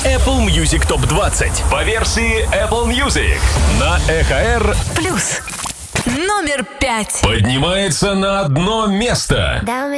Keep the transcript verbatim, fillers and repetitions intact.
Apple Music топ двадцать по версии Apple Music на ЭХР Плюс номер пять поднимается на одно место.